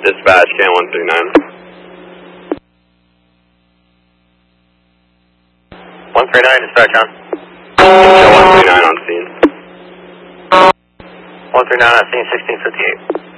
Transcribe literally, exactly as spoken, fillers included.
Dispatch, K one three nine. one three nine, dispatch on. K one three nine on scene. one three nine on scene, sixteen fifty-eight.